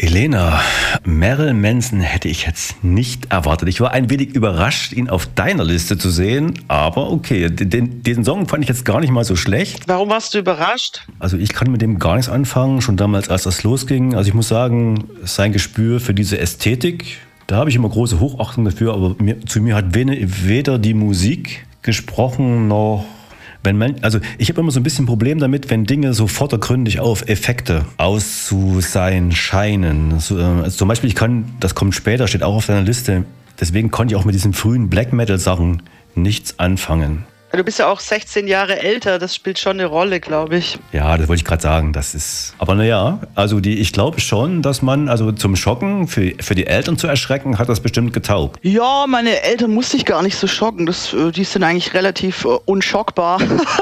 Elena, Marilyn Manson hätte ich jetzt nicht erwartet. Ich war ein wenig überrascht, ihn auf deiner Liste zu sehen, aber okay, den Song fand ich jetzt gar nicht mal so schlecht. Warum warst du überrascht? Also ich kann mit dem gar nichts anfangen, schon damals, als das losging. Also ich muss sagen, sein Gespür für diese Ästhetik, da habe ich immer große Hochachtung dafür, aber zu mir hat weder die Musik gesprochen, noch also ich habe immer so ein bisschen ein Problem damit, wenn Dinge so vordergründig auf Effekte auszusein scheinen. So, also zum Beispiel, das kommt später, steht auch auf deiner Liste, deswegen konnte ich auch mit diesen frühen Black Metal Sachen nichts anfangen. Du bist ja auch 16 Jahre älter, das spielt schon eine Rolle, glaube ich. Ja, das wollte ich gerade sagen. Aber naja, also ich glaube schon, dass man, also zum Schocken, für die Eltern zu erschrecken, hat das bestimmt getaugt. Ja, meine Eltern musste ich gar nicht so schocken. Die sind eigentlich relativ unschockbar.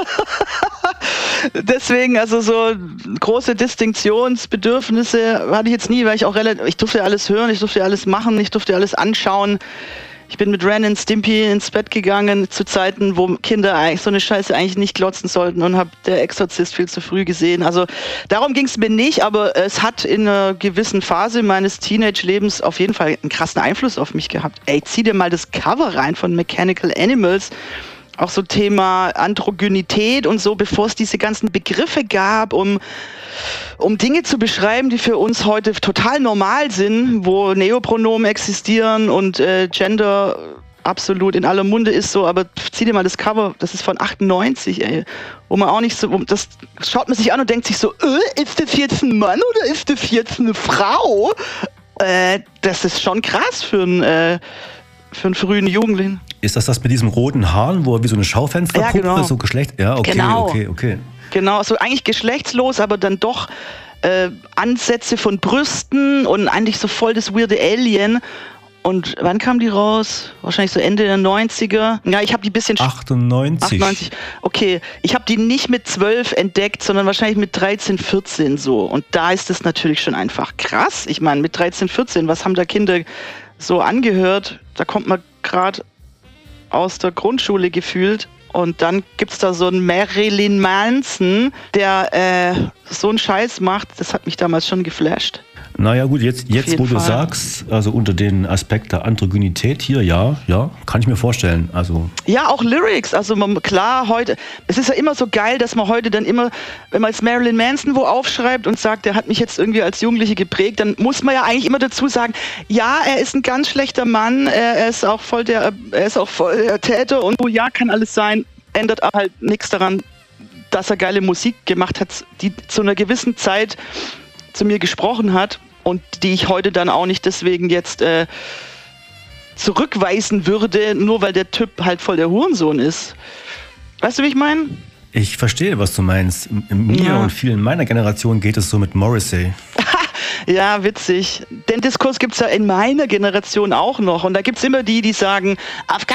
Deswegen, also so große Distinktionsbedürfnisse hatte ich jetzt nie, weil ich durfte alles hören, ich durfte alles machen, ich durfte alles anschauen. Ich bin mit Ren und Stimpy ins Bett gegangen zu Zeiten, wo Kinder eigentlich so eine Scheiße eigentlich nicht glotzen sollten, und habe Der Exorzist viel zu früh gesehen. Also darum ging es mir nicht, aber es hat in einer gewissen Phase meines Teenage-Lebens auf jeden Fall einen krassen Einfluss auf mich gehabt. Ey, zieh dir mal das Cover rein von Mechanical Animals. Auch so Thema Androgynität und so, bevor es diese ganzen Begriffe gab, um Dinge zu beschreiben, die für uns heute total normal sind, wo Neopronomen existieren und Gender absolut in aller Munde ist so, aber zieh dir mal das Cover, das ist von 98, ey, wo man auch nicht so, das schaut man sich an und denkt sich so, ist das jetzt ein Mann oder ist das jetzt eine Frau? Das ist schon krass für einen frühen Jugendlichen. Ist das mit diesem roten Haaren, wo er wie so eine Schaufensterpuppe, ja, genau. So Geschlecht? Ja, okay, genau. Okay. Genau, so eigentlich geschlechtslos, aber dann doch Ansätze von Brüsten und eigentlich so voll das weirde Alien. Und wann kam die raus? Wahrscheinlich so Ende der 90er. Ja, ich habe die ein bisschen... 98. Okay, ich habe die nicht mit 12 entdeckt, sondern wahrscheinlich mit 13, 14 so. Und da ist es natürlich schon einfach krass. Ich meine, mit 13, 14, was haben da Kinder so angehört? Da kommt man gerade aus der Grundschule gefühlt. Und dann gibt's da so einen Marilyn Manson, der so einen Scheiß macht. Das hat mich damals schon geflasht. Naja gut, jetzt wo du sagst, also unter den Aspekt der Androgynität hier, ja, kann ich mir vorstellen. Also ja, auch Lyrics, also klar, heute, es ist ja immer so geil, dass man heute dann immer, wenn man jetzt Marilyn Manson wo aufschreibt und sagt, der hat mich jetzt irgendwie als Jugendliche geprägt, dann muss man ja eigentlich immer dazu sagen, ja, er ist ein ganz schlechter Mann, er ist auch voll der Täter und ja, kann alles sein, ändert aber halt nichts daran, dass er geile Musik gemacht hat, die zu einer gewissen Zeit zu mir gesprochen hat und die ich heute dann auch nicht deswegen jetzt zurückweisen würde, nur weil der Typ halt voll der Hurensohn ist. Weißt du, wie ich meine? Ich verstehe, was du meinst. Mir und vielen meiner Generation geht es so mit Morrissey. Ja, witzig. Den Diskurs gibt es ja in meiner Generation auch noch. Und da gibt es immer die sagen,